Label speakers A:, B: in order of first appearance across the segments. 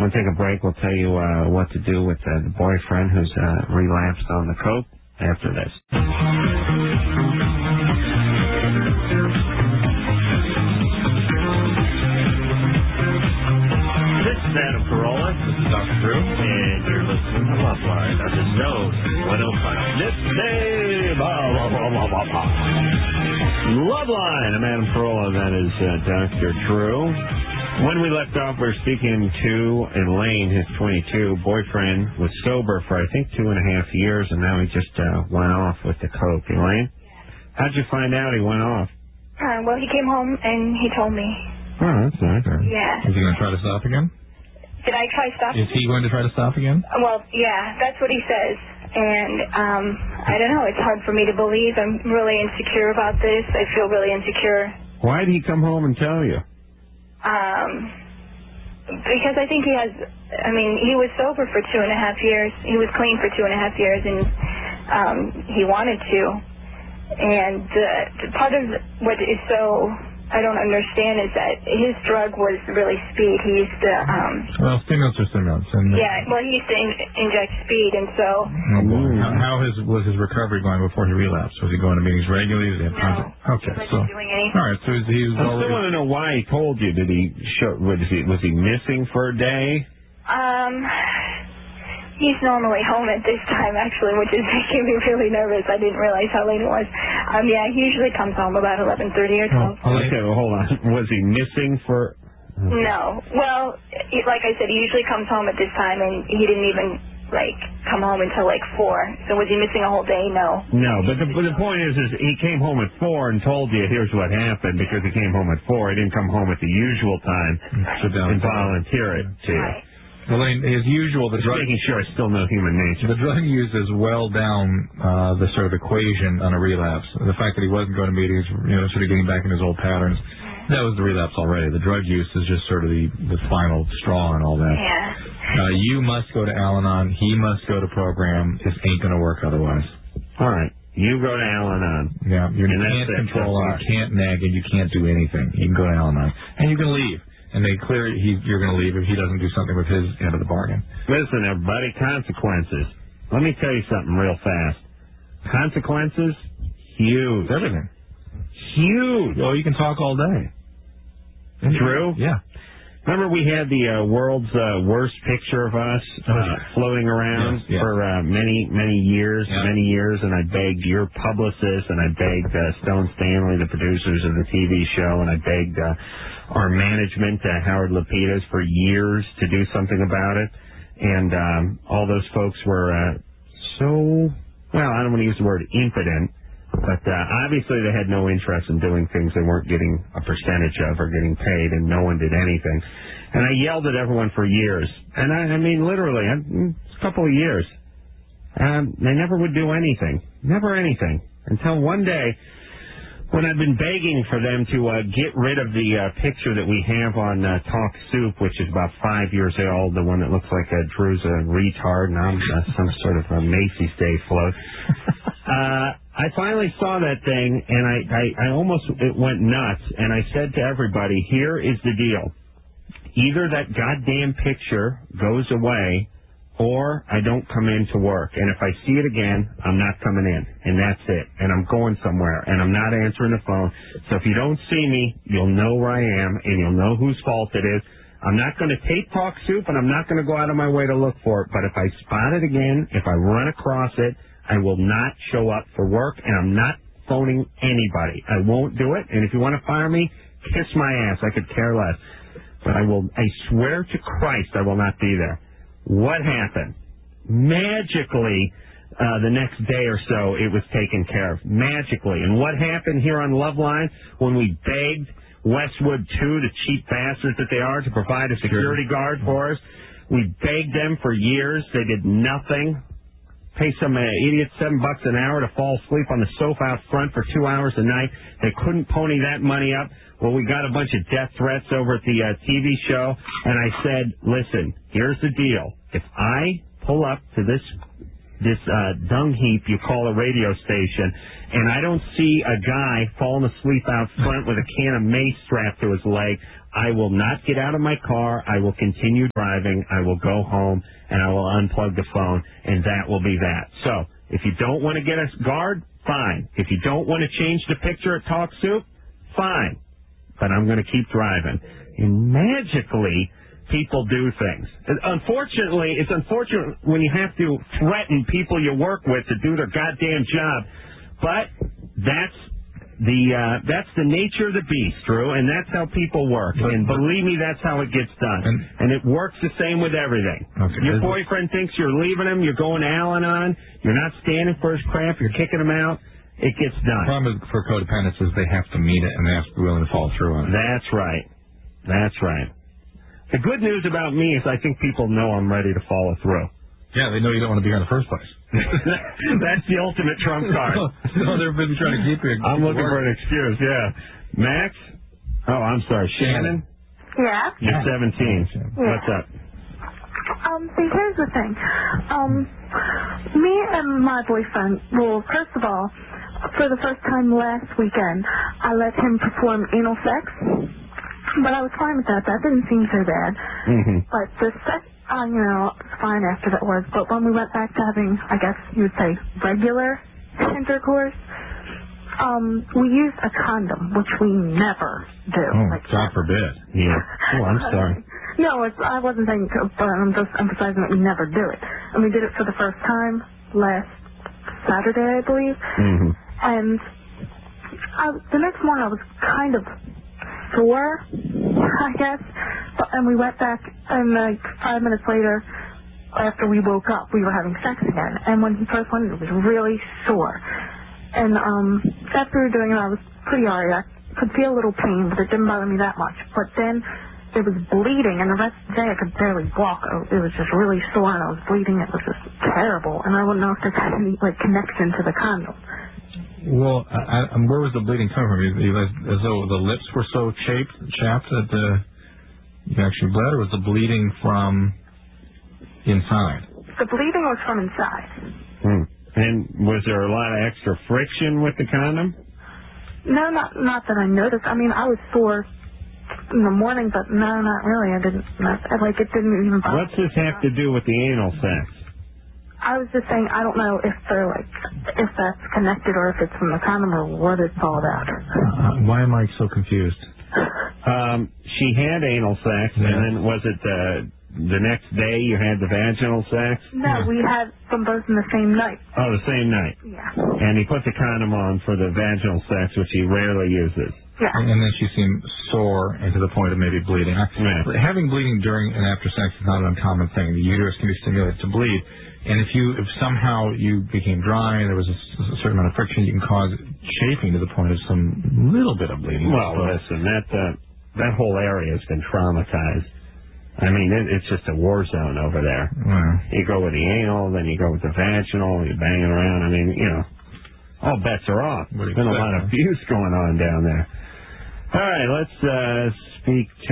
A: We'll take a break. We'll tell you what to do with the boyfriend who's relapsed on the coke after this. This is Adam Carolla. This is Dr. Drew. And you're listening to Love Line on the Zone 105. Love Line. I'm Adam Carolla. That is Dr. Drew. When we left off, we were speaking to Elaine, his 22 boyfriend, was sober for, I think, 2.5 years, and now he just went off with the coke. Elaine, how'd you find out he went off?
B: Well, he came home and he told me.
A: Oh, that's nice.
B: Yeah.
C: Is he going to try to stop again?
B: Did I try to stop?
C: Is he going to try to stop again?
B: Well, yeah, that's what he says. And I don't know. It's hard for me to believe. I'm really insecure about this. I feel really insecure.
A: Why did he come home and tell you?
B: Because I think he has, he was sober for 2.5 years. He was clean for 2.5 years, and he wanted to. And part of what is so I don't understand is that his drug was really speed. He used to...
C: well, stimulants are stimulants. And
B: yeah, well, he used to inject speed, and so...
C: Oh, boy. How was his recovery going before he relapsed? Was he going to meetings regularly? Did he have time
B: No.
C: Okay,
B: he wasn't doing anything.
C: All right, so he was
A: I still want to know why he told you. Did he show... Was he missing for a day?
B: He's normally home at this time, actually, which is making me really nervous. I didn't realize how late it was. Yeah, he usually comes home about 11:30 or 12.
A: Okay, well, hold on. Was he missing for...
B: No. Well, like I said, he usually comes home at this time, and he didn't even, come home until, 4. So was he missing a whole day? No.
A: No, but the point is he came home at 4 and told you, here's what happened, because he came home at 4. He didn't come home at the usual time and volunteer it to you.
B: Right.
C: Elaine, as usual,
A: Just making sure I still know human nature.
C: The drug use is well down the sort of equation on a relapse. The fact that he wasn't going to meetings, sort of getting back in his old patterns, that was the relapse already. The drug use is just sort of the final straw and all that.
B: Yeah.
C: You must go to Al-Anon. He must go to program. This ain't going to work otherwise.
A: All right. You go to Al-Anon.
C: Yeah. You can't control him. You can't nag him. You can't do anything. You can go to Al-Anon. And you can leave. And they clear you're going to leave if he doesn't do something with his end of the bargain.
A: Listen, everybody, consequences. Let me tell you something real fast. Consequences, huge.
C: Everything.
A: Huge.
C: Well, you can talk all day.
A: True?
C: Yeah.
A: Remember we had the world's worst picture of us floating around for many, many years, and I begged your publicist, and I begged Stone Stanley, the producers of the TV show, and I begged our management, Howard Lapidus, for years to do something about it. And all those folks were I don't want to use the word impotent, but obviously they had no interest in doing things they weren't getting a percentage of or getting paid, and no one did anything. And I yelled at everyone for years. And I mean, literally, a couple of years. They never would do anything. Never anything. Until one day, when I've been begging for them to get rid of the picture that we have on Talk Soup, which is about 5 years old, the one that looks like Drew's a retard and I'm some sort of a Macy's Day float. I finally saw that thing, and I almost went nuts, and I said to everybody, here is the deal. Either that goddamn picture goes away, or I don't come in to work. And if I see it again, I'm not coming in. And that's it. And I'm going somewhere. And I'm not answering the phone. So if you don't see me, you'll know where I am, and you'll know whose fault it is. I'm not going to tape Talk Soup, and I'm not going to go out of my way to look for it. But if I spot it again, if I run across it, I will not show up for work, and I'm not phoning anybody. I won't do it. And if you want to fire me, kiss my ass. I could care less. But I swear to Christ I will not be there. What happened? Magically, the next day or so, it was taken care of. Magically. And what happened here on Loveline when we begged Westwood 2, the cheap bastards that they are, to provide a security guard for us? We begged them for years. They did nothing. Pay some idiot $7 an hour to fall asleep on the sofa out front for 2 hours a night. They couldn't pony that money up. Well, we got a bunch of death threats over at the TV show, and I said, listen, here's the deal. If I pull up to this this dung heap you call a radio station, and I don't see a guy falling asleep out front with a can of mace strapped to his leg, I will not get out of my car. I will continue driving. I will go home, and I will unplug the phone, and that will be that. So if you don't want to get a guard, fine. If you don't want to change the picture at Talk Soup, fine. But I'm going to keep driving. And magically, people do things. Unfortunately, it's unfortunate when you have to threaten people you work with to do their goddamn job. But that's the nature of the beast, Drew, and that's how people work. And believe me, that's how it gets done. And it works the same with everything. Okay. Your boyfriend thinks you're leaving him, you're going Al-Anon, you're not standing for his crap, you're kicking him out. It gets done.
C: The problem for codependence is they have to mean it and they have to be willing to follow through on it.
A: That's right. That's right. The good news about me is I think people know I'm ready to follow through.
C: Yeah, they know you don't want to be here in the first place.
A: That's the ultimate trump card.
C: No, they're busy trying to keep you.
A: I'm looking for an excuse, yeah. Max? Oh, I'm sorry. Shannon?
D: Yeah?
A: You're 17.
D: Yeah.
A: What's up?
D: See, here's the thing. Me and my boyfriend, well, first of all, for the first time last weekend, I let him perform anal sex. But I was fine with that. That didn't seem so bad.
A: Mm-hmm.
D: But the sex, it's fine after that was. But when we went back to having, I guess you would say, regular intercourse, we used a condom, which we never do.
C: Oh, God forbid.
A: Yeah. Oh, I'm sorry.
D: No, I wasn't saying, but I'm just emphasizing that we never do it. And we did it for the first time last Saturday, I believe.
A: Mm-hmm.
D: And the next morning I was kind of sore, I guess. And we went back, and like 5 minutes later, after we woke up, we were having sex again. And when he first went, it was really sore. And after we were doing it, I was pretty alright. I could feel a little pain, but it didn't bother me that much. But then it was bleeding, and the rest of the day I could barely walk. It was just really sore, and I was bleeding. It was just terrible. And I wouldn't know if there's any connection to the condom.
C: Well, where was the bleeding coming from? As though the lips were so chapped that you actually bled, or was the bleeding from inside?
D: The bleeding was from inside.
A: And was there a lot of extra friction with the condom?
D: No, not that I noticed. I mean, I was sore in the morning, but no, not really. I didn't. It didn't even bother me.
A: What's this have to do with the anal sex?
D: I was just saying, I don't know if they're if that's connected or if it's from the condom or what it's all about.
C: Why am I so confused?
A: She had anal sex, and then was it the next day you had the vaginal sex?
D: No, we had them both in the same night.
A: Oh, the same night.
D: Yeah.
A: And he put the condom on for the vaginal sex, which he rarely uses.
D: Yeah.
C: And then she seemed sore and to the point of maybe bleeding. Having bleeding during and after sex is not an uncommon thing. The uterus can be stimulated to bleed. And if somehow you became dry and there was a certain amount of friction, you can cause chafing to the point of some little bit of bleeding.
A: Well, listen, that whole area has been traumatized. I mean, it's just a war zone over there. You go with the anal, then you go with the vaginal, you're banging around. I mean, all bets are off. There's been a lot of abuse going on down there. All right, let's speak to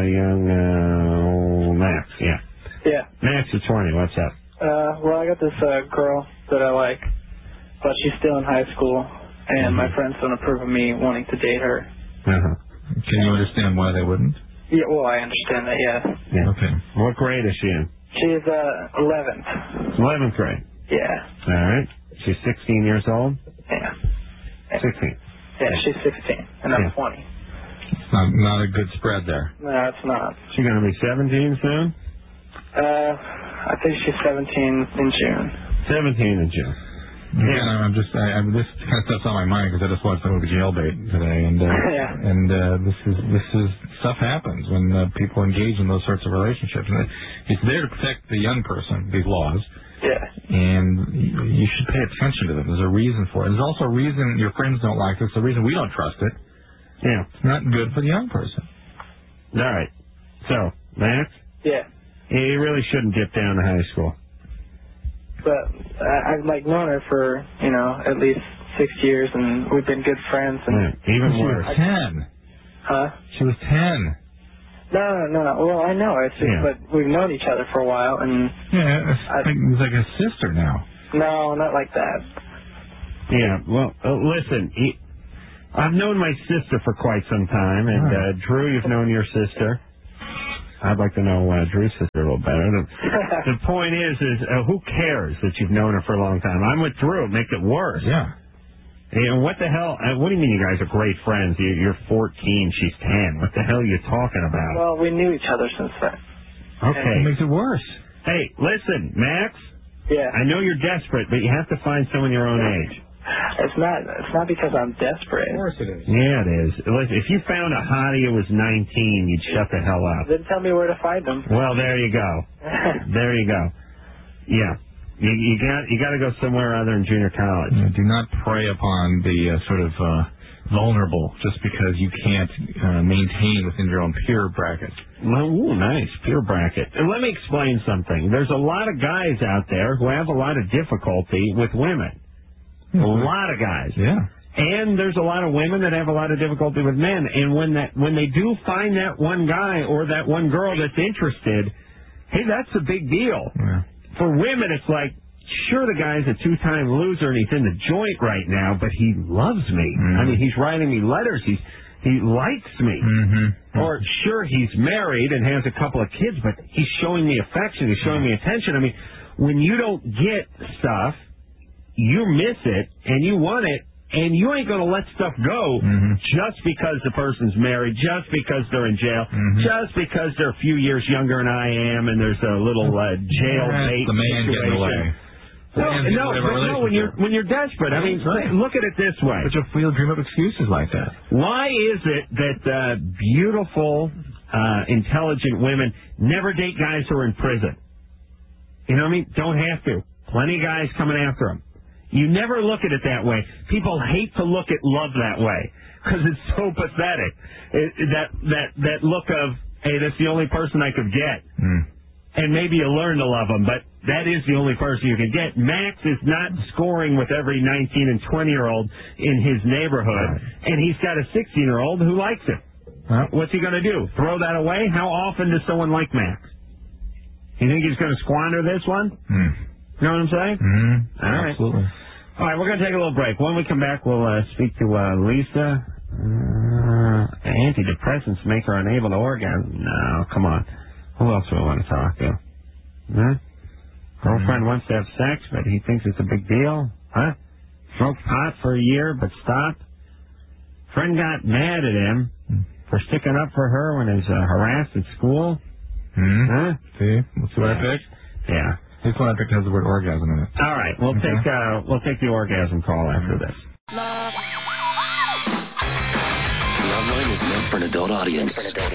A: young Max. Yeah. Max is 20. What's up?
E: Well, I got this girl that I like, but she's still in high school, and my friends don't approve of me wanting to date her.
C: Can you understand why they wouldn't?
E: Yeah, well, I understand that, yes.
A: Yeah.
C: Okay.
A: What grade is she in?
E: She's 11th.
A: 11th grade?
E: Yeah.
A: All right. She's 16 years old?
E: Yeah.
A: 16.
E: Yeah, she's 16, and I'm 20.
C: It's not a good spread there.
E: No, it's not.
A: She's going to be 17 soon?
E: I think she's 17 in June.
A: 17 in June.
C: Yeah, this kind of stuff's on my mind because I just watched the movie Jailbait today, and this is stuff happens when people engage in those sorts of relationships. And it's there to protect the young person, these laws.
E: Yeah.
C: And you should pay attention to them. There's a reason for it. There's also a reason your friends don't like it. It's the reason we don't trust it.
A: Yeah.
C: It's not good for the young person.
A: All right. So, Max?
E: Yeah.
A: You really shouldn't dip down to high school.
E: But I've known her for, at least 6 years, and we've been good friends. And
A: even
C: she
A: worse.
C: Was 10.
E: Huh?
C: She was 10.
E: No. Well, I know. It's just, but we've known each other for a while, and
C: it's like a sister now.
E: No, not like that.
A: Yeah, well, listen, I've known my sister for quite some time, and Drew, you've known your sister. I'd like to know Drew's sister a little better. The point is who cares that you've known her for a long time? I'm with Drew. It makes it worse.
C: Yeah.
A: And what the hell? What do you mean you guys are great friends? You're 14, she's 10. What the hell are you talking about?
E: Well, we knew each other since then.
A: Okay.
C: It makes it worse.
A: Hey, listen, Max.
E: Yeah.
A: I know you're desperate, but you have to find someone your own age.
E: It's not because I'm desperate.
C: Of course it is.
A: Yeah, it is. Listen, if you found a hottie who was 19, you'd shut the hell up.
E: Then tell me where to find them.
A: Well, there you go. There you go. Yeah. You got to go somewhere other than junior college.
C: Do not prey upon the sort of vulnerable just because you can't maintain within your own peer bracket.
A: Well, ooh, nice. Peer bracket. And let me explain something. There's a lot of guys out there who have a lot of difficulty with women. A lot of guys.
C: Yeah.
A: And there's a lot of women that have a lot of difficulty with men. And when they do find that one guy or that one girl that's interested, hey, that's a big deal.
C: Yeah.
A: For women, it's like, sure, the guy's a two-time loser and he's in the joint right now, but he loves me. I mean, he's writing me letters. He likes me. Or, sure, he's married and has a couple of kids, but he's showing me affection. He's showing me attention. I mean, when you don't get stuff, you miss it, and you want it, and you ain't going to let stuff go just because the person's married, just because they're in jail, just because they're a few years younger than I am, and there's a little jail-bait
C: the man getting away.
A: No, when you're desperate. I mean, look at it this way.
C: But you'll dream up excuses like that.
A: Why is it that beautiful, intelligent women never date guys who are in prison? You know what I mean? Don't have to. Plenty of guys coming after them. You never look at it that way. People hate to look at love that way because it's so pathetic. That look of, hey, that's the only person I could get. And maybe you learn to love them, but that is the only person you can get. Max is not scoring with every 19 and 20-year-old in his neighborhood, and he's got a 16-year-old who likes him. What's he going to do? Throw that away? How often does someone like Max? You think he's going to squander this one? You know what I'm saying? All right.
C: Absolutely.
A: All right, we're going to take a little break. When we come back, we'll speak to Lisa. Antidepressants make her unable to orgasm. No, come on. Who else do we want to talk to? Girlfriend wants to have sex, but he thinks it's a big deal. Smoked pot for a year, but stopped. Friend got mad at him for sticking up for her when he's harassed at school.
C: See? Let's see what I picked.
A: Yeah.
C: This one I picked has the word orgasm in it.
A: All right, we'll take the orgasm call after this.
F: Loveline is meant for an adult audience.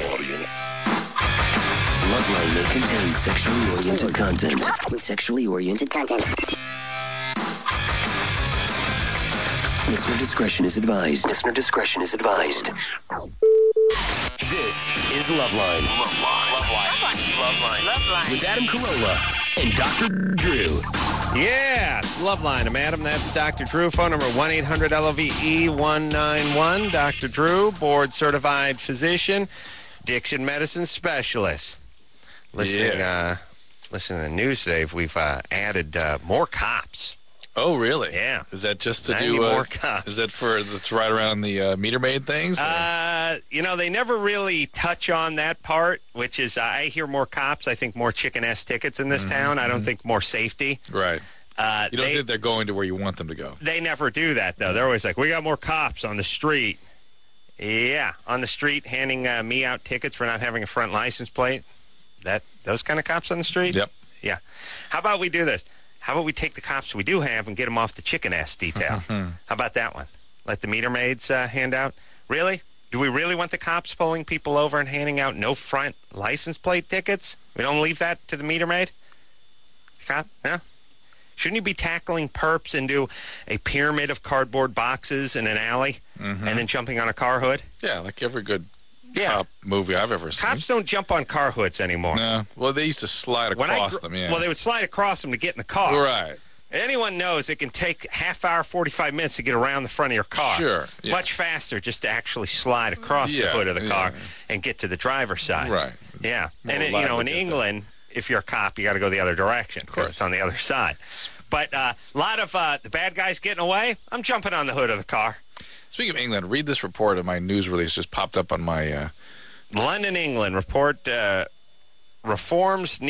F: Loveline may contain sexually oriented content. Listener discretion is advised. This is Loveline. Loveline. With Adam Carolla and Dr. Drew.
G: Yeah, it's Loveline. I'm Adam. That's Dr. Drew. Phone number 1-800-LOVE-191. Dr. Drew, board-certified physician, addiction medicine specialist. Listen to the news today. We've added more cops.
H: Oh, really?
G: Yeah.
H: Is that just to
G: 90
H: do
G: more cops.
H: Is that to ride around the meter maid things?
G: They never really touch on that part, which is I hear more cops. I think more chicken-ass tickets in this town. I don't think more safety.
H: Right. You don't think they're going to where you want them to go.
G: They never do that, though. They're always like, we got more cops on the street. Yeah, on the street, handing me out tickets for not having a front license plate. Those kind of cops on the street?
H: Yep.
G: Yeah. How about we do this? How about we take the cops we do have and get them off the chicken-ass detail? How about that one? Let the meter maids hand out? Really? Do we really want the cops pulling people over and handing out no front license plate tickets? We don't leave that to the meter maid? Cop? No? Shouldn't you be tackling perps and do a pyramid of cardboard boxes in an alley and then jumping on a car hood?
H: Yeah, like every good cop movie I've ever seen.
G: Cops don't jump on car hoods anymore.
H: No. Well, they used to slide across them, yeah.
G: Well, they would slide across them to get in the car.
H: Right.
G: Anyone knows it can take half hour, 45 minutes to get around the front of your car.
H: Sure. Yeah.
G: Much faster just to actually slide across the hood of the car and get to the driver's side.
H: Right.
G: Yeah. And, in England, if you're a cop, you got to go the other direction because it's on the other side. But a lot of the bad guys getting away. I'm jumping on the hood of the car.
H: Speaking of England, read this report of my news release just popped up on my...
G: London, England report reforms